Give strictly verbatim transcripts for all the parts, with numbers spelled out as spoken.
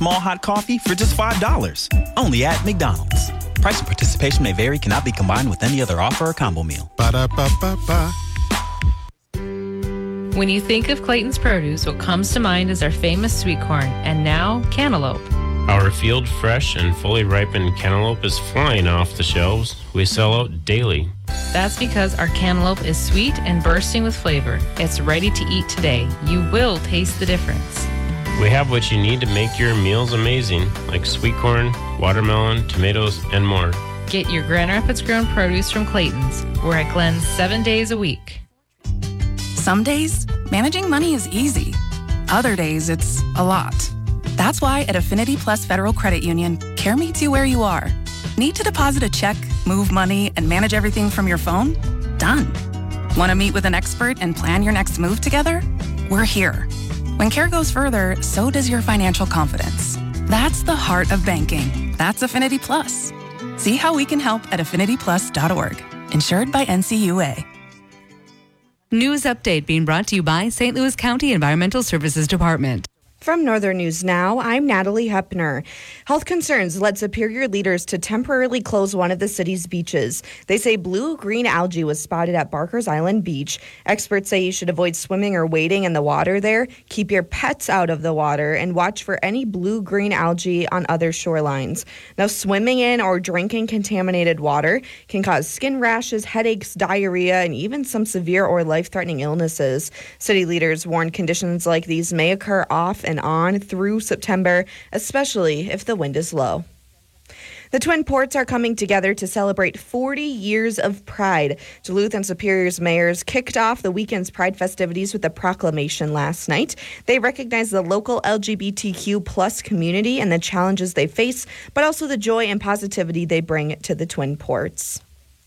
Small hot coffee for just five dollars. Only at McDonald's. Price and participation may vary, cannot be combined with any other offer or combo meal. Ba-da-ba-ba-ba. When you think of Clayton's Produce, what comes to mind is our famous sweet corn, and now cantaloupe. Our field fresh and fully ripened cantaloupe is flying off the shelves. We sell out daily. That's because our cantaloupe is sweet and bursting with flavor. It's ready to eat today. You will taste the difference. We have what you need to make your meals amazing, like sweet corn, watermelon, tomatoes, and more. Get your Grand Rapids grown produce from Clayton's. We're at Glenn's seven days a week. Some days, managing money is easy. Other days, it's a lot. That's why at Affinity Plus Federal Credit Union, care meets you where you are. Need to deposit a check, move money, and manage everything from your phone? Done. Want to meet with an expert and plan your next move together? We're here. When care goes further, so does your financial confidence. That's the heart of banking. That's Affinity Plus. See how we can help at affinity plus dot org. Insured by N C U A. News update being brought to you by Saint Louis County Environmental Services Department. From Northern News Now, I'm Natalie Hepner. Health concerns led Superior leaders to temporarily close one of the city's beaches. They say blue-green algae was spotted at Barker's Island Beach. Experts say you should avoid swimming or wading in the water there, keep your pets out of the water, and watch for any blue-green algae on other shorelines. Now, swimming in or drinking contaminated water can cause skin rashes, headaches, diarrhea, and even some severe or life-threatening illnesses. City leaders warn conditions like these may occur off and on through September, especially if the wind is low. The Twin Ports are coming together to celebrate forty years of Pride. Duluth and Superior's mayors kicked off the weekend's Pride festivities with a proclamation last night. They recognized the local L G B T Q plus community and the challenges they face, but also the joy and positivity they bring to the Twin Ports.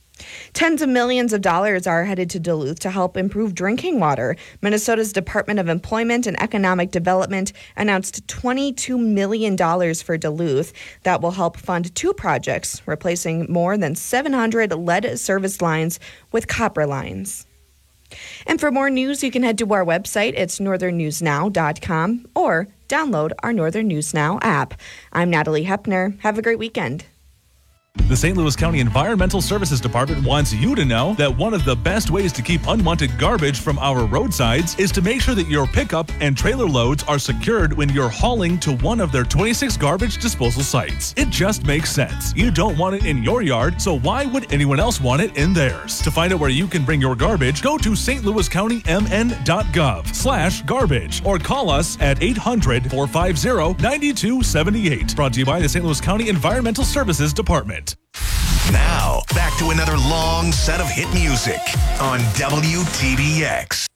Tens of millions of dollars are headed to Duluth to help improve drinking water. Minnesota's Department of Employment and Economic Development announced twenty-two million dollars for Duluth. That will help fund two projects, replacing more than seven hundred lead service lines with copper lines. And for more news, you can head to our website. It's northern news now dot com or download our Northern News Now app. I'm Natalie Hepner. Have a great weekend. The Saint Louis County Environmental Services Department wants you to know that one of the best ways to keep unwanted garbage from our roadsides is to make sure that your pickup and trailer loads are secured when you're hauling to one of their twenty-six garbage disposal sites. It just makes sense. You don't want it in your yard, so why would anyone else want it in theirs? To find out where you can bring your garbage, go to S Louis County M N dot gov slash garbage or call us at eight hundred, four five zero, nine two seven eight. Brought to you by the Saint Louis County Environmental Services Department. Now, back to another long set of hit music on W T B X.